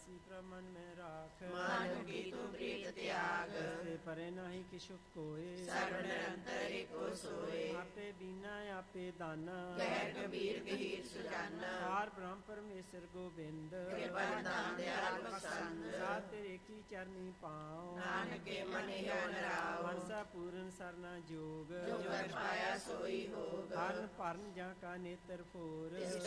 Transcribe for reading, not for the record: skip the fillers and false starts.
ਅਵਿਨਾਸੀ ਪ੍ਰਭ ਮਨ ਮੈਂ ਰਾਖ। ਮਾਨੁ ਕੀ ਤੂੰ ਪ੍ਰੀਤ ਤਿਆਗ, ਤੇ ਪਰੇ ਨਾਹੀ ਕਿਛੁ ਕੋਏ। ਸਰਬ ਨਿਰੰਤਰ ਏਕੋ ਸੋਏ। ਆਪੇ ਬੀਨਾ ਆਪੇ ਦਾਨਾ, ਕਹਿ ਕਬੀਰ ਕਹੀਰ ਸੁਜਾਨਾ। ਪਾਰ ਬ੍ਰਹਮ ਪਰਮੇਸ਼ਰ ਗੋਬਿੰਦ, ਕਿਰਪਾ ਦਾਨ ਦਿਆਲ ਬਖਸ਼ੰਦ। ਸਾ ਤੇਰੇ ਕੀ ਚਰਨੀ ਪਾਉ, ਨਾਨਕੇ ਮਨਿ ਹੋ ਨਰਾਉ। ਮਨਸਾ ਪੂਰਨ ਸਰਨਾ ਜੋਗ, ਜੋ ਵਰ ਪਾਇਆ ਸੋਈ ਹੋਗ। ਹਰਨ ਭਰਨ ਜਾਂ ਕਾ ਨੇਤਰ ਫੋਰ। ਤਿਸ